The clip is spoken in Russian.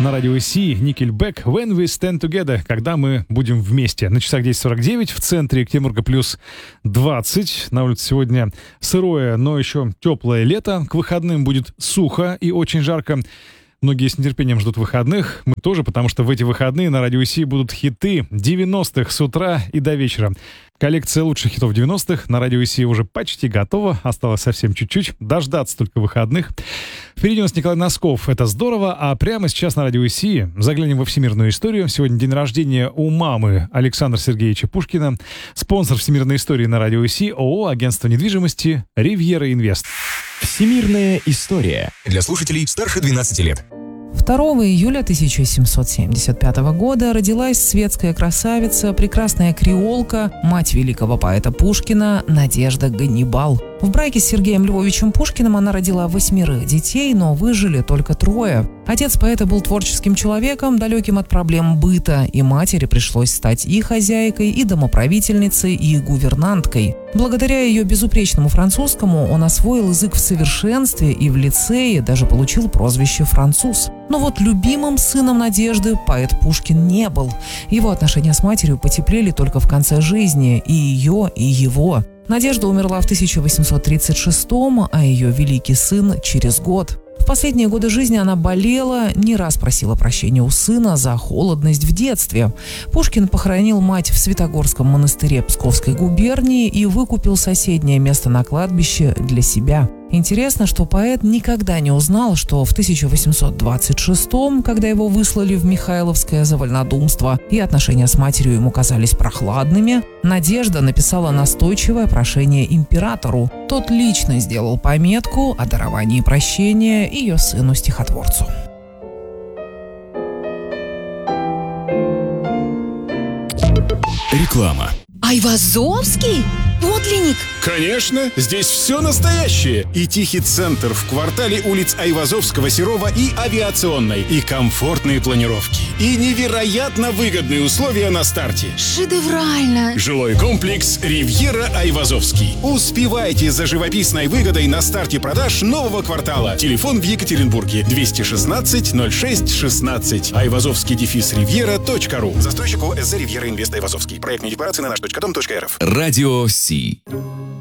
на радио Си, Nickelback, When We Stand Together, когда мы будем вместе. На часах 10:49, в центре Екатеринбурга плюс 20. На улице сегодня сырое, но еще теплое лето. К выходным будет сухо и очень жарко. Многие с нетерпением ждут выходных. Мы тоже, потому что в эти выходные на радио Си будут хиты 90-х с утра и до вечера. Коллекция лучших хитов 90-х на радио Си уже почти готова. Осталось совсем чуть-чуть. Дождаться только выходных. Впереди у нас Николай Носков. Это здорово. А прямо сейчас на радио Си заглянем во всемирную историю. Сегодня день рождения у мамы Александра Сергеевича Пушкина. Спонсор всемирной истории на радио Си — ООО «Агентство недвижимости Ривьера Инвест». Всемирная история для слушателей старше 12 лет. 2 июля 1775 года родилась светская красавица, прекрасная креолка, мать великого поэта Пушкина Надежда Ганнибал. В браке с Сергеем Львовичем Пушкиным она родила 8 детей, но выжили только 3. Отец поэта был творческим человеком, далеким от проблем быта, и матери пришлось стать и хозяйкой, и домоправительницей, и гувернанткой. Благодаря ее безупречному французскому он освоил язык в совершенстве и в лицее даже получил прозвище «француз». Но вот любимым сыном Надежды поэт Пушкин не был. Его отношения с матерью потеплели только в конце жизни, и ее, и его. Надежда умерла в 1836-м, а ее великий сын через год. В последние годы жизни она болела, не раз просила прощения у сына за холодность в детстве. Пушкин похоронил мать в Святогорском монастыре Псковской губернии и выкупил соседнее место на кладбище для себя. Интересно, что поэт никогда не узнал, что в 1826-м, когда его выслали в Михайловское за вольнодумство и отношения с матерью ему казались прохладными, Надежда написала настойчивое прошение императору. Тот лично сделал пометку о даровании прощения ее сыну-стихотворцу. Реклама. Айвазовский? Подлинник? Конечно, здесь все настоящее. И тихий центр в квартале улиц Айвазовского, Серова и Авиационной. И комфортные планировки. И невероятно выгодные условия на старте. Шедеврально! Жилой комплекс «Ривьера Айвазовский». Успевайте за живописной выгодой на старте продаж нового квартала. Телефон в Екатеринбурге 216-06-16. Айвазовский-ривьера.ру. Застройщик ОСЗ «Ривьера Инвест Айвазовский». Проектные декларации на наш.дом.рф. Радио Си.